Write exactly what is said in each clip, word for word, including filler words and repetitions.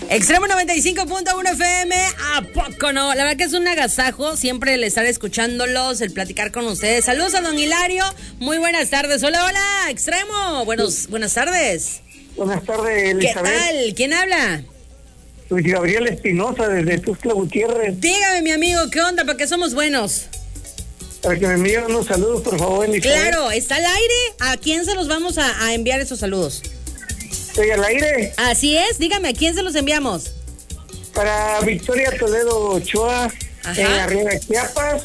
Extremo noventa y cinco punto uno F M, ¿a poco no? La verdad que es un agasajo siempre el estar escuchándolos, el platicar con ustedes. Saludos a don Hilario, muy buenas tardes. Hola, hola, Extremo, Buenos, buenas tardes. Buenas tardes, Elizabeth. ¿Qué tal? ¿Quién habla? Soy Gabriel Espinosa, desde Tuxtla Gutiérrez. Dígame, mi amigo, ¿qué onda? ¿Para qué somos buenos? Para que me envíen unos saludos, por favor, Elizabeth. Claro, ¿está al aire? ¿A quién se los vamos a, a enviar esos saludos? ¿Estoy al aire? Así es, dígame, ¿a quién se los enviamos? Para Victoria Toledo Ochoa, Ajá. en Arriba, Chiapas.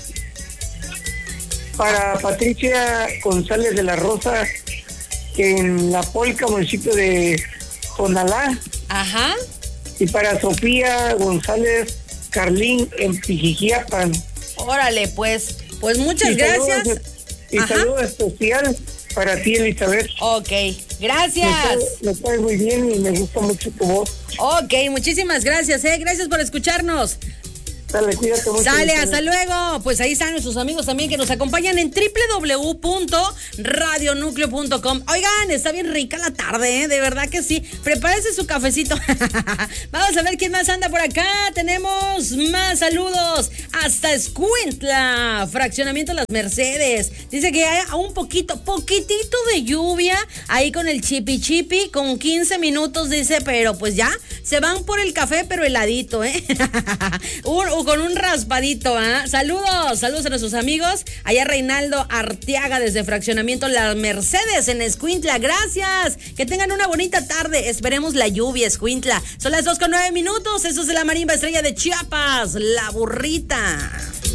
Para Patricia González de la Rosa, en La Polca, municipio de Tonalá. Ajá. Y para Sofía González Carlín, en Pijijiapan. Órale, pues, pues muchas y gracias. Saludos, y Ajá. saludo especial para ti, Elizabeth. Ok, gracias. Me cae muy bien y me gusta mucho tu voz. Ok, muchísimas gracias, eh. Gracias por escucharnos. Dale, cuídate mucho. Sale, hasta luego. Pues ahí están nuestros amigos también que nos acompañan en doble u doble u doble u punto radio núcleo punto com. Oigan, está bien rica la tarde, ¿eh? De verdad que sí. Prepárese su cafecito. Vamos a ver quién más anda por acá. Tenemos más saludos. Hasta Escuintla, fraccionamiento Las Mercedes. Dice que hay un poquito, poquitito de lluvia ahí con el chipi chipi, con quince minutos, dice, pero pues ya se van por el café, pero heladito, ¿eh? un, con un raspadito, ¿ah? ¿eh? Saludos, saludos a nuestros amigos. Allá Reinaldo Arteaga desde fraccionamiento Las Mercedes en Escuintla. Gracias. Que tengan una bonita tarde. Esperemos la lluvia, Escuintla. Son las dos con nueve minutos. Eso es de la Marimba Estrella de Chiapas, La Burrita.